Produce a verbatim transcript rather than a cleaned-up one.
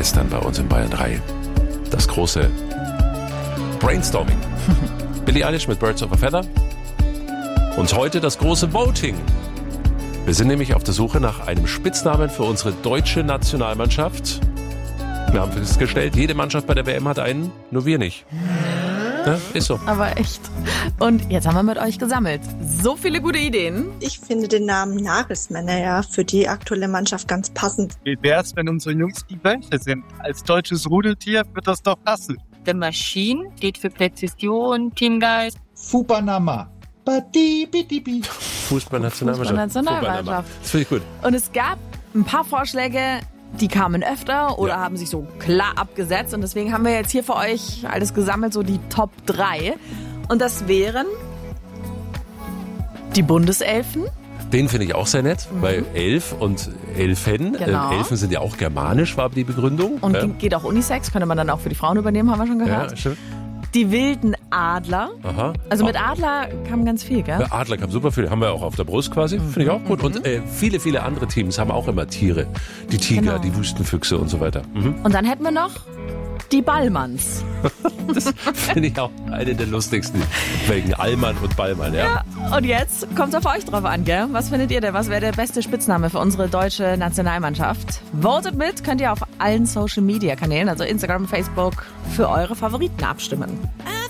gestern bei uns in Bayern drei. Das große Brainstorming. Billie Eilish mit Birds of a Feather. Und heute das große Voting. Wir sind nämlich auf der Suche nach einem Spitznamen für unsere deutsche Nationalmannschaft. Wir haben festgestellt, jede Mannschaft bei der W M hat einen, nur wir nicht. Ja, ist so. Aber echt. Und jetzt haben wir mit euch gesammelt. So viele gute Ideen. Ich finde den Namen Nagelsmänner ja für die aktuelle Mannschaft ganz passend. Wie wär's, wenn unsere Jungs die Wölfe sind? Als deutsches Rudeltier wird das doch passen. The Machine steht für Präzision, Teamgeist. Fupanama. Fußballnationalmannschaft. Fußballnationalmannschaft. Das finde ich gut. Und es gab ein paar Vorschläge, die kamen öfter oder ja. haben sich so klar abgesetzt. Und deswegen haben wir jetzt hier für euch alles gesammelt, so die Top drei. Und das wären die Bundeselfen. Den finde ich auch sehr nett, mhm. weil Elf und Elfen, genau. äh, Elfen sind ja auch germanisch, war die Begründung. Und ja. geht auch Unisex, könnte man dann auch für die Frauen übernehmen, haben wir schon gehört. Ja, stimmt. Die wilden Adler. Aha. Also mit Adler kam ganz viel, gell? Ja, Adler kam super viel. Haben wir auch auf der Brust quasi. Mhm. Finde ich auch gut. Mhm. Und äh, viele, viele andere Teams haben auch immer Tiere. Die Tiger, genau. die Wüstenfüchse und so weiter. Mhm. Und dann hätten wir noch die Ballmanns. Das finde ich auch eine der lustigsten. Wegen Allmann und Ballmann, ja. Ja, und jetzt kommt es auf euch drauf an, gell? Was findet ihr denn? Was wäre der beste Spitzname für unsere deutsche Nationalmannschaft? Votet mit, könnt ihr auf allen Social-Media-Kanälen, also Instagram, Facebook, für eure Favoriten abstimmen.